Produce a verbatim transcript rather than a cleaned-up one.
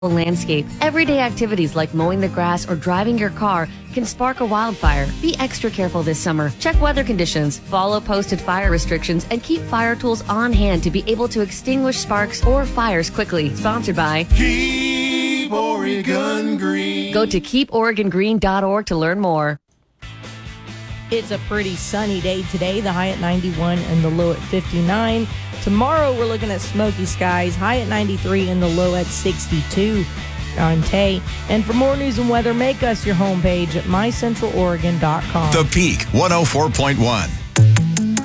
landscape. Everyday activities like mowing the grass or driving your car can spark a wildfire. Be extra careful this summer. Check weather conditions, follow posted fire restrictions, and keep fire tools on hand to be able to extinguish sparks or fires quickly. Sponsored by Keep Oregon Green. Go to keep oregon green dot org to learn more. It's a pretty sunny day today, the high at ninety-one and the low at fifty-nine. Tomorrow we're looking at smoky skies, high at ninety-three and the low at sixty-two. I'm Tay. And for more news and weather, make us your homepage at my central oregon dot com. The Peak one oh four point one.